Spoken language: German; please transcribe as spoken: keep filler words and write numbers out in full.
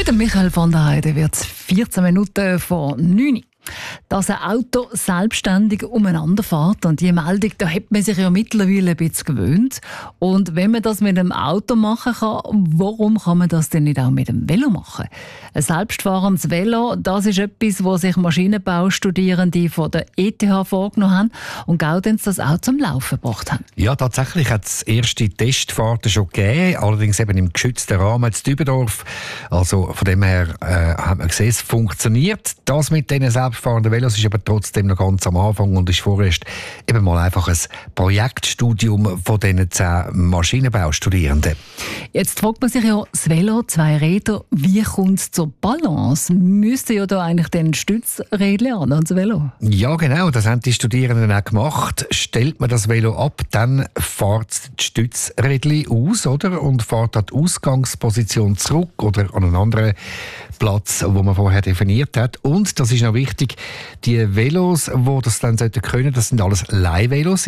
Mit dem Michael von der Heide wird es vierzehn Minuten vor neun. Dass ein Auto selbstständig umeinander fährt, und die Meldung, da hat man sich ja mittlerweile ein bisschen gewöhnt. Und wenn man das mit einem Auto machen kann, warum kann man das denn nicht auch mit einem Velo machen? Ein selbstfahrendes Velo, das ist etwas, was sich Maschinenbaustudierende von der E T H vorgenommen haben und Gaudenz das auch zum Laufen gebracht haben. Ja, tatsächlich hat es erste Testfahrten schon gegeben, allerdings eben im geschützten Rahmen in Dübendorf. Also von dem her äh, hat man gesehen, es funktioniert. Das mit diesen selbstfahrenden Velos ist aber trotzdem noch ganz am Anfang und ist vorerst eben mal einfach ein Projektstudium von diesen zehn Maschinenbaustudierenden. Jetzt fragt man sich ja, das Velo, zwei Räder, wie kommt es zur Balance? Müsste ja da eigentlich den Stützrädchen an, ans Velo? Ja, genau, das haben die Studierenden auch gemacht. Stellt man das Velo ab, dann fährt die Stützrädchen aus, oder? Und fährt an die Ausgangsposition zurück oder an einen anderen Platz, wo man vorher definiert hat. Und, das ist noch wichtig, die Velos, die das dann können sollten, das sind alles Leihvelos.